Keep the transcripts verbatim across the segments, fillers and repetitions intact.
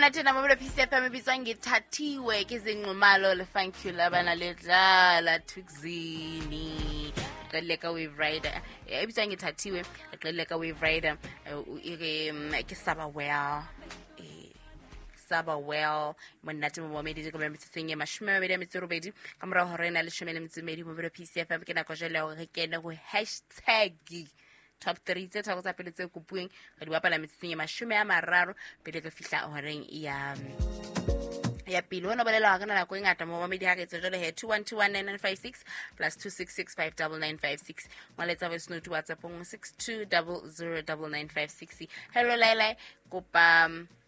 monate na mabelo P C F M bitswang ngithathiwe ke zinqumalo le thank you labana le dlala Twixini qelle ka Wave Rider e bitswang ngithathiwe qelle ka Wave Rider e ke saba well saba well monate mo momedi ke metseng ya mashome mabedi a metso robedi ka mora hore na le shome le metsomedi mo P C F M ke na go jela gore ke ne go hashtag top three tse tsa go tsa pele tse kopueng ga di bapala metseng ya mashome a mararo pele ke fihla horeng ya ya pele wona balela ga kana go ingata mo momedi ha ke tse jole he two one two one nine nine five six plus two six six five nine nine five six maletsa voice note WhatsApp on six two zero zero nine nine five six. Hello Laila kopa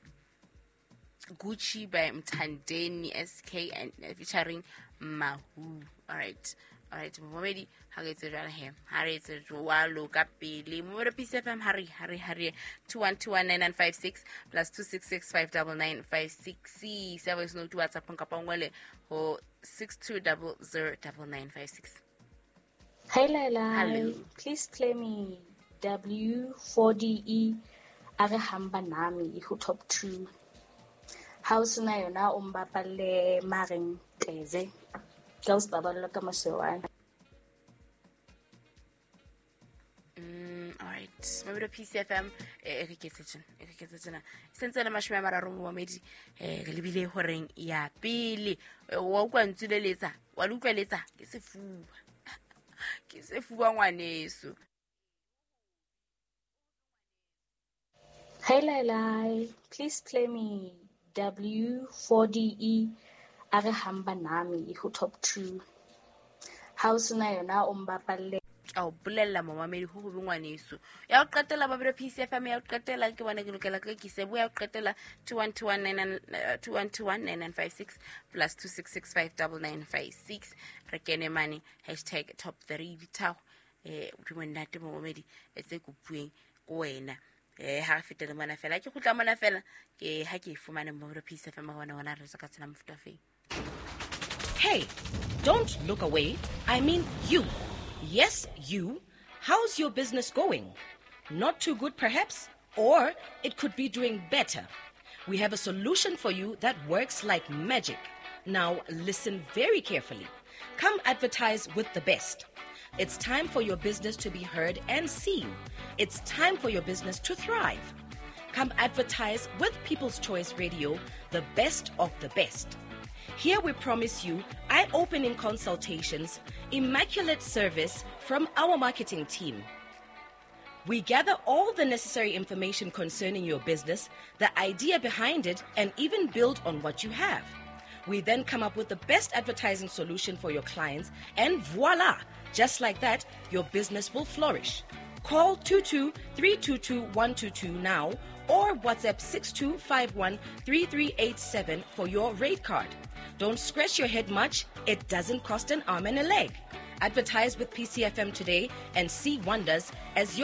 Gucci by Mthandeni S K and featuring Mahu. All right. All right. Momedi ha ke tse jala he. Ha re tse jwa lo ka pele. Mo P C F M hurry hurry hurry two one two one nine nine five six plus two six six five nine nine five six. Service no to WhatsApp ka pangwele ho six two zero zero nine nine five six. Hi Laila. Hello. Please play me W four D E Are Hamba Nami who top two. House na yona umbapale maring teze. Girls babalo ka masewan. Mm, all right. Maybe the P C F M e re ketsetsa. E re ketsetsa. Sentse le mashome a mararo mo momedi eh re lebile horeng ya pele. Wa kwa ntsuleletsa, wa le utlweletsa ke sefuba. Ke sefuba ngwaneso. Hey Laila, please play me W four D E Are Hamba Nami who top two. House na yona umbapale Au bulella mamamedi ho ho ngwaneso ya o qetela ba P C F M ya o qetela ke bona ke lokela ke ke se bo ya o qetela two one two one nine nine nine five six plus two six six five nine nine five six re kene mane hashtag top three bitao eh o monate mamamedi e se kupueng ko wena eh ha fetela mona fela ke gutla mona fela ke ha ke fumane mo P C F M bona bona re ka tsena mofuta fe. Hey, don't look away. I mean you. Yes, you. How's your business going? Not too good, perhaps? Or it could be doing better. We have a solution for you that works like magic. Now, listen very carefully. Come advertise with the best. It's time for your business to be heard and seen. It's time for your business to thrive. Come advertise with People's Choice Radio, the best of the best. Here we promise you eye-opening consultations, immaculate service from our marketing team. We gather all the necessary information concerning your business, the idea behind it, and even build on what you have. We then come up with the best advertising solution for your clients, and voila! Just like that, your business will flourish. Call two two three two two one two two now or WhatsApp six two five one three three eight seven for your rate card. Don't scratch your head much. It doesn't cost an arm and a leg. Advertise with P C F M today and see wonders as your